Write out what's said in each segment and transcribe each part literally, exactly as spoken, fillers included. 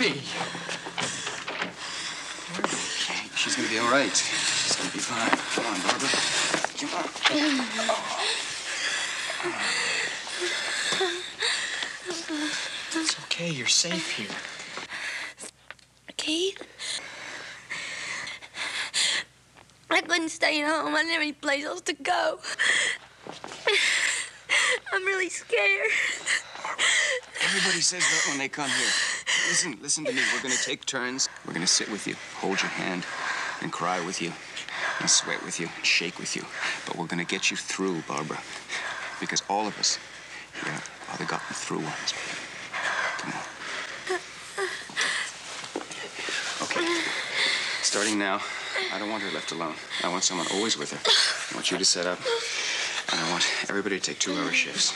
Barbie! Okay, she's gonna be all right. She's gonna be fine. Come on, Barbara. Come on. It's okay. You're safe here. Keith? I couldn't stay at home. I didn't have any place else to go. I'm really scared. Everybody says that when they come here. Listen, listen to me. We're gonna take turns. We're gonna sit with you, hold your hand, and cry with you, and sweat with you, and shake with you. But we're gonna get you through, Barbara. Because all of us here are the gotten through ones. Come on. Okay. Starting now, I don't want her left alone. I want someone always with her. I want you to set up, and I want everybody to take two-hour shifts.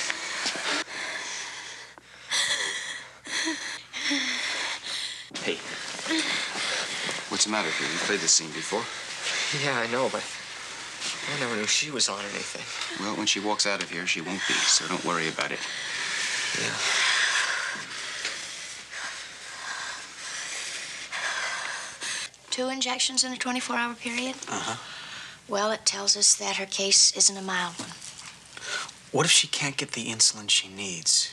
Hey, what's the matter here? You played this scene before. Yeah, I know, but I never knew she was on anything. Well, when she walks out of here, she won't be, so don't worry about it. Yeah. Two injections in a twenty-four hour period? Uh-huh. Well, it tells us that her case isn't a mild one. What if she can't get the insulin she needs?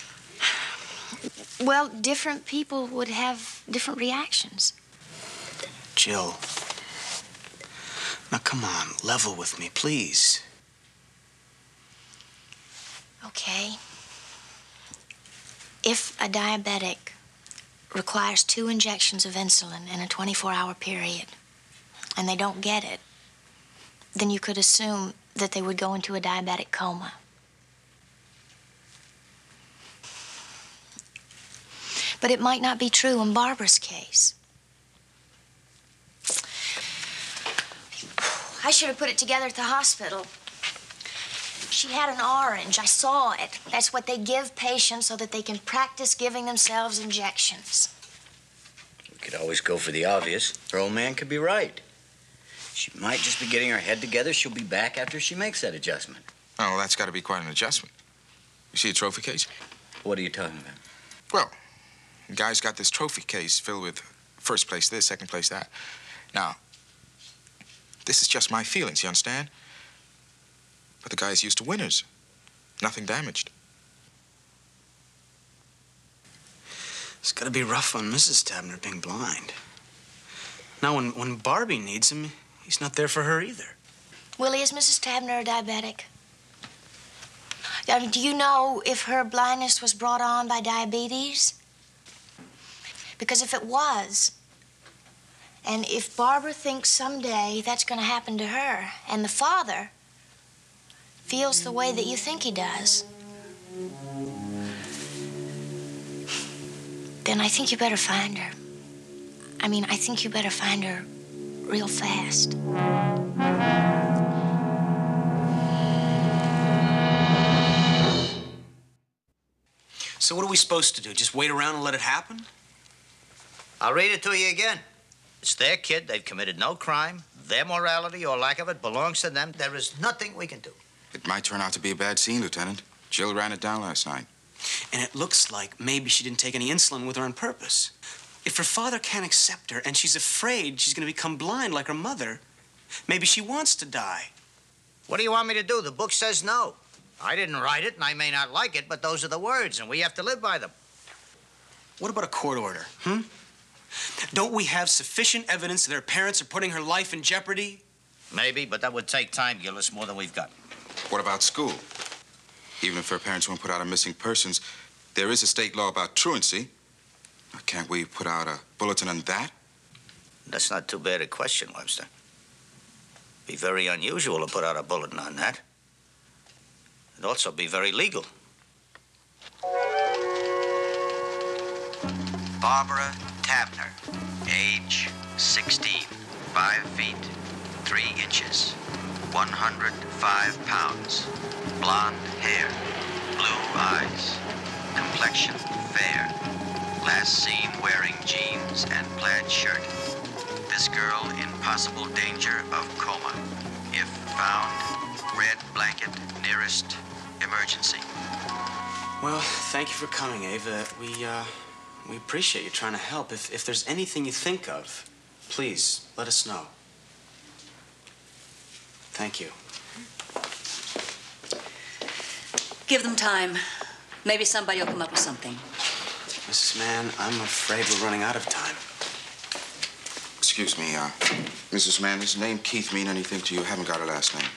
Well, different people would have different reactions. Jill. Now, come on, level with me, please. Okay. If a diabetic requires two injections of insulin in a twenty-four hour period, and they don't get it, then you could assume that they would go into a diabetic coma. But it might not be true in Barbara's case. I should have put it together at the hospital. She had an orange. I saw it. That's what they give patients so that they can practice giving themselves injections. We could always go for the obvious. Her old man could be right. She might just be getting her head together. She'll be back after she makes that adjustment. Oh, well, that's got to be quite an adjustment. You see a trophy case? What are you talking about? Well, the guy's got this trophy case filled with first place this, second place that. Now, this is just my feelings, you understand? But the guy's used to winners. Nothing damaged. It's gotta be rough on Missus Tabner being blind. Now, when, when Barbie needs him, he's not there for her either. Willie, is Missus Tabner a diabetic? I mean, do you know if her blindness was brought on by diabetes? Because if it was, and if Barbara thinks someday that's going to happen to her, and the father feels the way that you think he does, then I think you better find her. I mean, I think you better find her real fast. So what are we supposed to do? Just wait around and let it happen? I'll read it to you again. It's their kid. They've committed no crime. Their morality or lack of it belongs to them. There is nothing we can do. It might turn out to be a bad scene, Lieutenant. Jill ran it down last night. And it looks like maybe she didn't take any insulin with her on purpose. If her father can't accept her and she's afraid she's going to become blind like her mother, maybe she wants to die. What do you want me to do? The book says no. I didn't write it, and I may not like it, but those are the words, and we have to live by them. What about a court order, hmm? Don't we have sufficient evidence that her parents are putting her life in jeopardy? Maybe, but that would take time, Gillis, more than we've got. What about school? Even if her parents won't put out a missing persons, there is a state law about truancy. Can't we put out a bulletin on that? That's not too bad a question, Webster. Be very unusual to put out a bulletin on that. It'd also be very legal. Barbara Tabner, age sixteen, five feet, three inches, one hundred five pounds, blonde hair, blue eyes, complexion fair, last seen wearing jeans and plaid shirt. This girl in possible danger of coma. If found, red blanket, nearest emergency. Well, thank you for coming, Ava. We, uh, We appreciate you trying to help. If, if there's anything you think of, please let us know. Thank you. Give them time. Maybe somebody will come up with something. Missus Mann, I'm afraid we're running out of time. Excuse me, uh, Missus Mann, does the name Keith mean anything to you? I haven't got her last name.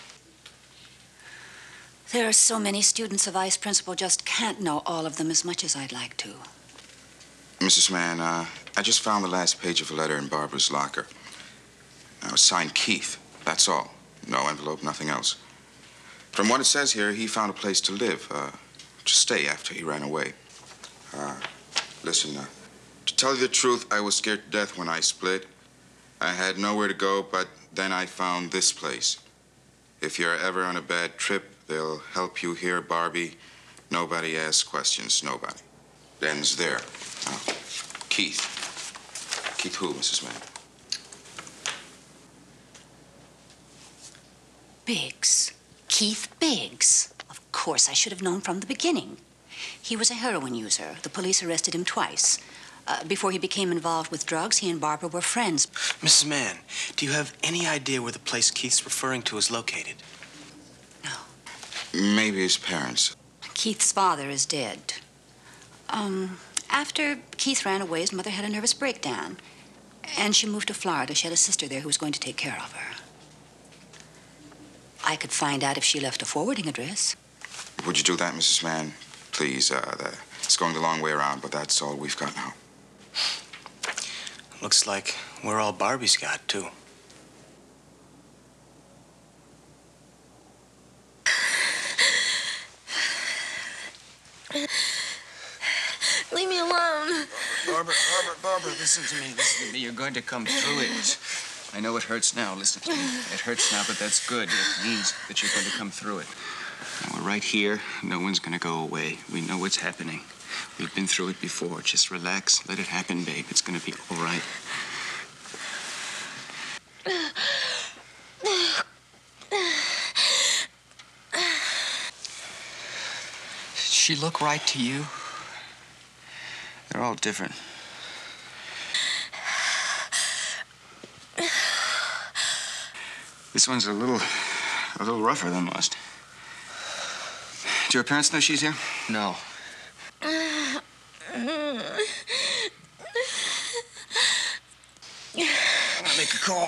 There are so many students, the vice principal just can't know all of them as much as I'd like to. Missus Mann, uh, I just found the last page of a letter in Barbara's locker. Now, it was signed Keith, that's all. No envelope, nothing else. From what it says here, he found a place to live, uh, to stay after he ran away. Uh, listen, uh, to tell you the truth, I was scared to death when I split. I had nowhere to go, but then I found this place. If you're ever on a bad trip, they'll help you here, Barbie. Nobody asks questions, nobody. It ends there. Now, Keith. Keith who, Missus Mann? Biggs. Keith Biggs. Of course, I should have known from the beginning. He was a heroin user. The police arrested him twice. Uh, before he became involved with drugs, he and Barbara were friends. Missus Mann, do you have any idea where the place Keith's referring to is located? No. Maybe his parents. Keith's father is dead. Um, after Keith ran away, his mother had a nervous breakdown. And she moved to Florida. She had a sister there who was going to take care of her. I could find out if she left a forwarding address. Would you do that, Missus Mann? Please, uh, the, it's going the long way around, but that's all we've got now. Looks like we're all Barbie's got, too. Leave me alone. Barbara, Barbara, Barbara, listen to me, listen to me. You're going to come through it. I know it hurts now, listen to me. It hurts now, but that's good. It means that you're going to come through it. Now, we're right here. No one's going to go away. We know what's happening. We've been through it before. Just relax. Let it happen, babe. It's going to be all right. Did she look right to you? They're all different. This one's a little, a little rougher than most. Do your parents know she's here? No. I'll make a call.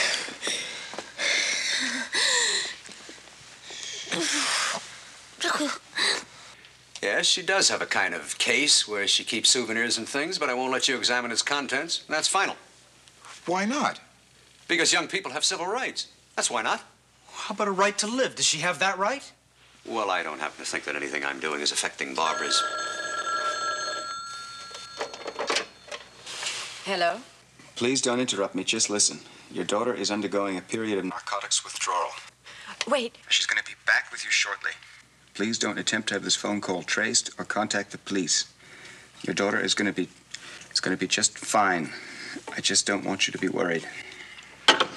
Yes, she does have a kind of case where she keeps souvenirs and things, but I won't let you examine its contents. That's final. Why not? Because young people have civil rights. That's why not. How about a right to live? Does she have that right? Well, I don't happen to think that anything I'm doing is affecting Barbara's. Hello? Please don't interrupt me. Just listen. Your daughter is undergoing a period of narcotics withdrawal. Wait. She's going to be back with you shortly. Please don't attempt to have this phone call traced or contact the police. Your daughter is going to be, it's going to be just fine. I just don't want you to be worried.